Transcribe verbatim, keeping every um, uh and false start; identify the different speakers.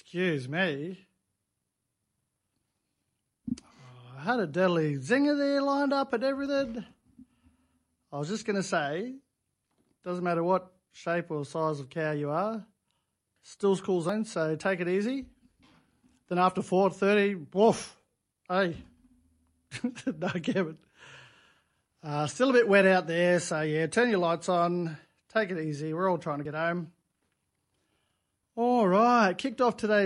Speaker 1: Excuse me. I had a deadly zinger there lined up and everything. I was just going to say, doesn't matter what shape or size of cow you are, still school zone, so take it easy. Then after four thirty, woof, hey, no Kevin. Uh, still a bit wet out there, so yeah, turn your lights on, take it easy. We're all trying to get home. All right, kicked off today.